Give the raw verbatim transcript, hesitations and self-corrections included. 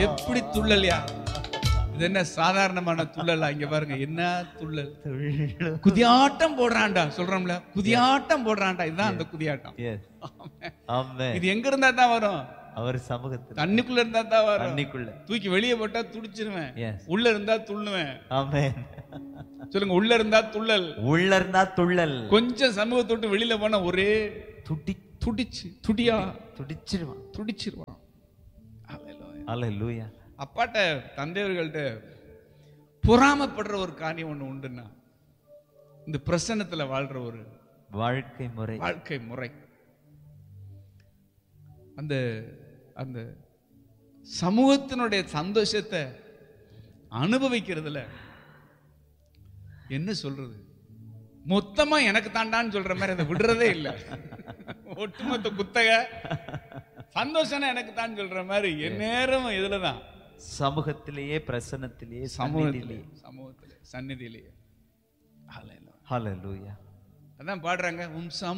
எப்படி துள்ளல்யா, இது என்ன சாதாரணமான துள்ளலா? இங்க பாருங்க என்ன துள்ளல், குதியாட்டம் போடுறான்டா சொல்றோம்ல, குதியாட்டம் போடுறான்டா, இதுதான் அந்த குதியாட்டம். இது எங்க இருந்தா தான் வரும்? அவர் சமூகத்துல. தண்ணிக்குள்ள இருந்தா தான் வரும். தண்ணிக்குள்ள தூக்கி வெளியே போட்டா துடிச்சிருவேன், உள்ள இருந்தா துள்ளுவேன். ஆமென். சொல்லுங்க, உள்ள இருந்தா துள்ளல், உள்ள இருந்தா துள்ளல். கொஞ்சம் சமூகத்தை விட்டு வெளியில போனா ஒரே துடி துடிச்சு துடியா துடிச்சிருவான் துடிச்சிருவான். அல்லேலூயா. அப்பாட்ட தந்தையர்கள்ட்ட பொறாமப்படுற ஒரு காரியம் ஒண்ணு உண்டுன்னா, இந்த பிரசன்னத்துல வாழ்ற ஒரு வாழ்க்கை முறை. வாழ்க்கை முறை அந்த அந்த சமூகத்தினுடைய சந்தோஷத்தை அனுபவிக்கிறதுல என்ன சொல்றது, மொத்தமா எனக்கு தாண்டான்னு சொல்ற மாதிரி அதை விடுறதே இல்லை. ஒட்டுமொத்த குத்தக சந்தோஷம் எனக்கு தான் சொல்ற மாதிரி என் நேரம் இதுலதான், சமூகத்திலேயே, பிரசன்னத்திலேயே, சமூகத்திலே சமூகத்திலே சந்நிதியிலேயே. ஹல்லேலூயா. அதான் பாடுறாங்க, உம்